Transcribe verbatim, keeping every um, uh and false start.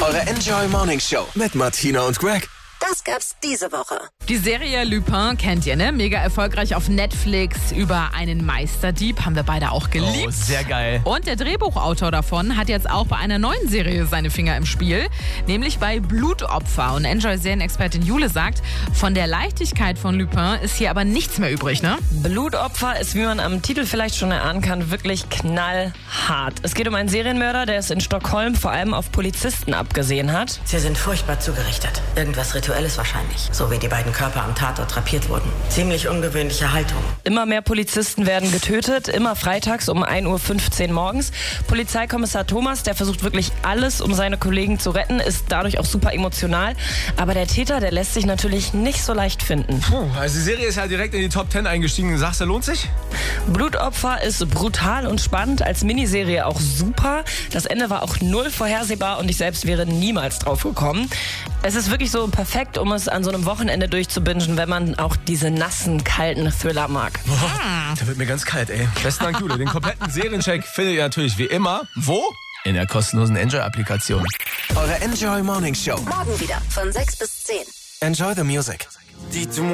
Eure Enjoy Morning Show mit Martina und Greg. Das gab's diese Woche. Die Serie Lupin kennt ihr, ne? Mega erfolgreich auf Netflix über einen Meisterdieb. Haben wir beide auch geliebt. Oh, sehr geil. Und der Drehbuchautor davon hat jetzt auch bei einer neuen Serie seine Finger im Spiel. Nämlich bei Blutopfer. Und Enjoy-Serienexpertin Jule sagt, von der Leichtigkeit von Lupin ist hier aber nichts mehr übrig, ne? Blutopfer ist, wie man am Titel vielleicht schon erahnen kann, wirklich knallhart. Es geht um einen Serienmörder, der es in Stockholm vor allem auf Polizisten abgesehen hat. Sie sind furchtbar zugerichtet. Irgendwas Rituelles wahrscheinlich. So wie die beiden Körper am Tatort drapiert wurden. Ziemlich ungewöhnliche Haltung. Immer mehr Polizisten werden getötet, immer freitags um ein Uhr fünfzehn morgens. Polizeikommissar Thomas, der versucht wirklich alles, um seine Kollegen zu retten, ist dadurch auch super emotional. Aber der Täter, der lässt sich natürlich nicht so leicht finden. Puh, also die Serie ist ja direkt in die Top zehn eingestiegen. Sagst du, lohnt sich? Blutopfer ist brutal und spannend, als Miniserie auch super. Das Ende war auch null vorhersehbar und ich selbst wäre niemals drauf gekommen. Es ist wirklich so perfekt, um es an so einem Wochenende durchzubingen, wenn man auch diese nassen, kalten Thriller mag. Boah, da wird mir ganz kalt, ey. Besten Dank, Jule. Den kompletten Seriencheck findet ihr natürlich wie immer. Wo? In der kostenlosen Enjoy-Applikation. Eure Enjoy Morning Show. Morgen wieder von sechs bis zehn. Enjoy the music. Dis-moi